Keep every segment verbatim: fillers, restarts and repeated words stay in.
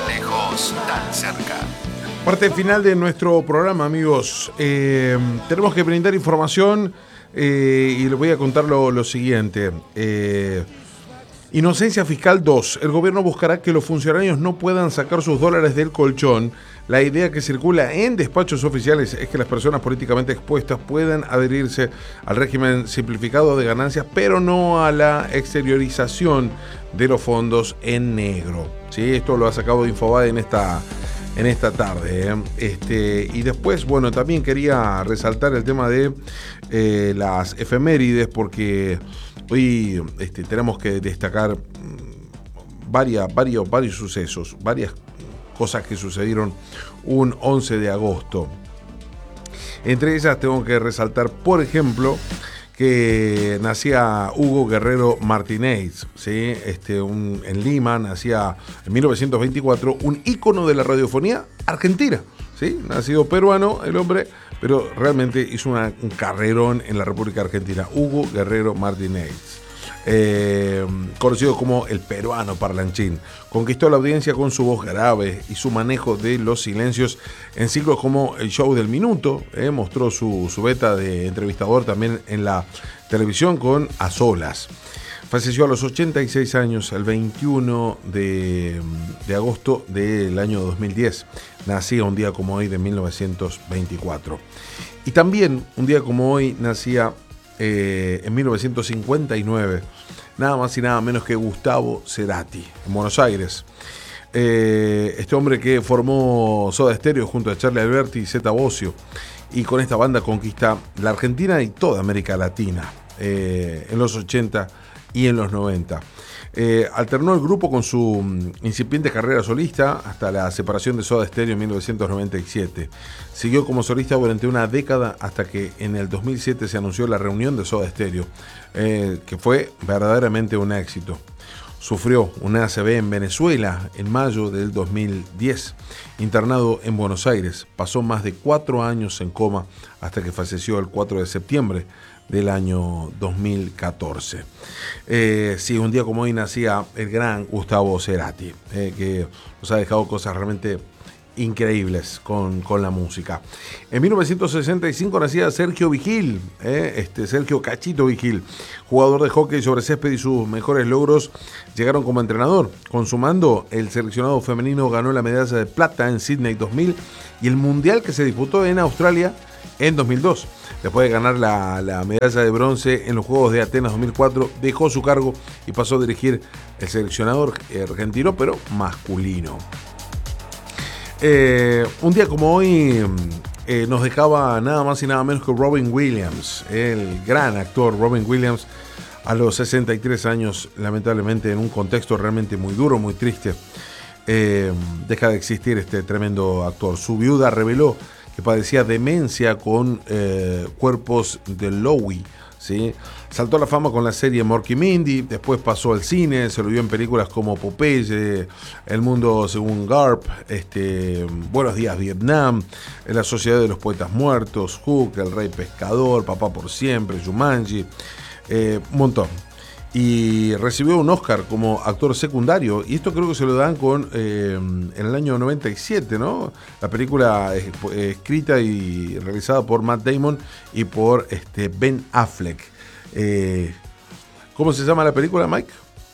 lejos, tan cerca. Parte final de nuestro programa, amigos. Eh, tenemos que brindar información eh, y les voy a contar lo, lo siguiente. Eh, Inocencia Fiscal dos. El gobierno buscará que los funcionarios no puedan sacar sus dólares del colchón. La idea que circula en despachos oficiales es que las personas políticamente expuestas puedan adherirse al régimen simplificado de ganancias, pero no a la exteriorización de los fondos en negro. ¿Sí? Esto lo ha sacado Infobae en esta, en esta tarde. ¿eh? Este, y después, bueno, también quería resaltar el tema de eh, las efemérides, porque hoy este, tenemos que destacar varias, varios, varios sucesos, varias cosas que sucedieron un once de agosto. Entre ellas tengo que resaltar, por ejemplo, que nacía Hugo Guerrero Martínez, ¿sí? este, un, en Lima, nacía en mil novecientos veinticuatro, un ícono de la radiofonía argentina, ¿sí? Nacido peruano el hombre, pero realmente hizo una, un carrerón en la República Argentina. Hugo Guerrero Martínez. Eh, conocido como el peruano parlanchín, conquistó la audiencia con su voz grave y su manejo de los silencios en ciclos como El Show del Minuto. Eh, mostró su, su beta de entrevistador también en la televisión con A Solas. Falleció a los ochenta y seis años el veintiuno de, de agosto del año dos mil diez. Nacía un día como hoy de mil novecientos veinticuatro. Y también un día como hoy nacía Eh, en mil novecientos cincuenta y nueve, nada más y nada menos que Gustavo Cerati, en Buenos Aires. Eh, este hombre que formó Soda Stereo junto a Charlie Alberti y Zeta Bosio, y con esta banda conquista la Argentina y toda América Latina eh, en los ochenta y en los noventa. Eh, alternó el grupo con su incipiente carrera solista hasta la separación de Soda Stereo en mil novecientos noventa y siete. Siguió como solista durante una década hasta que en el dos mil siete se anunció la reunión de Soda Stereo, eh, que fue verdaderamente un éxito. Sufrió una A C V en Venezuela en mayo del dos mil diez. Internado en Buenos Aires, pasó más de cuatro años en coma hasta que falleció el cuatro de septiembre del año dos mil catorce. Eh, sí, un día como hoy nacía el gran Gustavo Cerati, eh, que nos ha dejado cosas realmente increíbles con, con la música. En mil novecientos sesenta y cinco nacía Sergio Vigil, eh, este, Sergio Cachito Vigil, jugador de hockey sobre césped, y sus mejores logros llegaron como entrenador. Con su mando, el seleccionado femenino ganó la medalla de plata en Sydney dos mil y el mundial que se disputó en Australia en dos mil dos. Después de ganar la, la medalla de bronce en los Juegos de Atenas dos mil cuatro, dejó su cargo y pasó a dirigir el seleccionador argentino, pero masculino. Eh, un día como hoy eh, nos dejaba nada más y nada menos que Robin Williams, el gran actor Robin Williams, a los sesenta y tres años, lamentablemente en un contexto realmente muy duro, muy triste. Eh, deja de existir este tremendo actor. Su viuda reveló que padecía demencia con eh, cuerpos de Louis, ¿sí? Saltó a la fama con la serie Mork y Mindy, después pasó al cine, se lo vio en películas como Popeye, El Mundo Según Garp, este, Buenos Días Vietnam, en La Sociedad de los Poetas Muertos, Hook, El Rey Pescador, Papá por Siempre, Jumanji, eh, un montón. Y recibió un Oscar como actor secundario, y esto creo que se lo dan con eh, en el año noventa y siete, ¿no? La película es, eh, escrita y realizada por Matt Damon y por este, Ben Affleck. Eh, ¿Cómo se llama la película, Mike?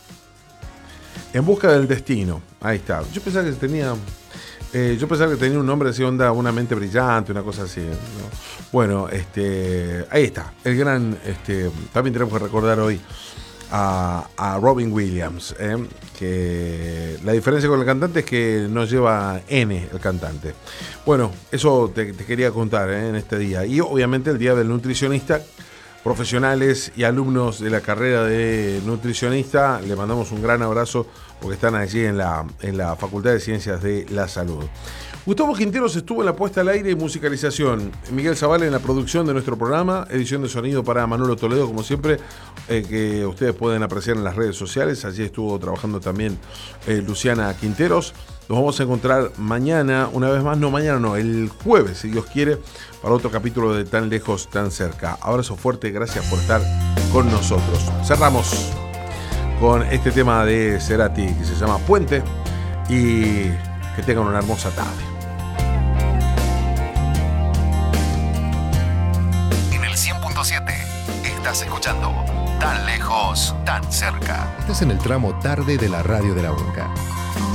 En busca del destino. Ahí está. Yo pensaba que tenía eh, yo pensaba que tenía un nombre así, onda, una mente brillante, una cosa así, ¿no? Bueno, este, ahí está. El gran, este, también tenemos que recordar hoy A, a Robin Williams, ¿eh? Que la diferencia con el cantante es que no lleva N el cantante. Bueno, eso te, te quería contar, ¿eh? En este día. Y obviamente el día del nutricionista. Profesionales y alumnos de la carrera de nutricionista, le mandamos un gran abrazo porque están allí en la, en la Facultad de Ciencias de la Salud. Gustavo Quinteros estuvo en la puesta al aire y musicalización. Miguel Zavala en la producción de nuestro programa. Edición de sonido para Manolo Toledo, como siempre, eh, que ustedes pueden apreciar en las redes sociales. Allí estuvo trabajando también eh, Luciana Quinteros. Nos vamos a encontrar mañana, una vez más, no mañana, no, el jueves, si Dios quiere, para otro capítulo de Tan Lejos, Tan Cerca. Abrazo fuerte, gracias por estar con nosotros. Cerramos con este tema de Cerati que se llama Puente y Que tengan una hermosa tarde. En el cien punto siete estás escuchando Tan Lejos, Tan Cerca. Estás en el tramo tarde de la radio de la U N C A.